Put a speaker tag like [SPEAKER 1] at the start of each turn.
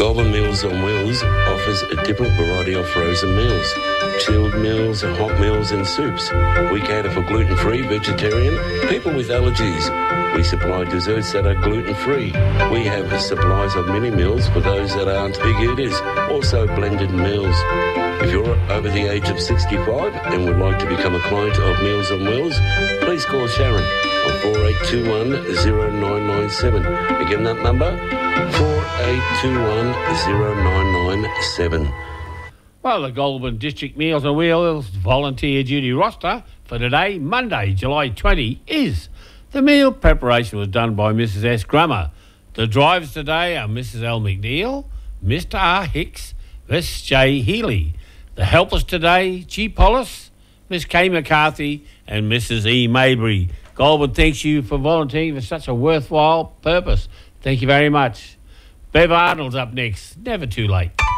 [SPEAKER 1] Goulburn Meals on Wheels offers a different variety of frozen meals. Chilled meals, hot meals and soups. We cater for gluten-free, vegetarian, people with allergies. We supply desserts that are gluten-free. We have supplies of mini meals for those that aren't big eaters, also blended meals. If you're over the age of 65 and would like to become a client of Meals on Wheels, please call Sharon on 4821-0997. Again, that number, 4821-0997.
[SPEAKER 2] Well, the Goulburn District Meals on Wheels volunteer duty roster for today, Monday, July 20, is the meal preparation was done by Mrs. S. Grummer. The drivers today are Mrs. L. McNeil, Mr. R. Hicks, Miss J. Healy. The helpers today, G. Pollis, Miss K. McCarthy and Mrs. E. Maybury. Goulburn thanks you for volunteering for such a worthwhile purpose. Thank you very much. Bev Arnold's up next. Never too late.